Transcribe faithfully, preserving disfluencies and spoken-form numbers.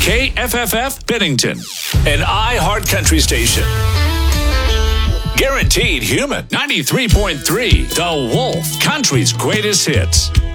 K F F F Bennington, an iHeart Country station. Guaranteed human. ninety-three point three The Wolf, country's greatest hits.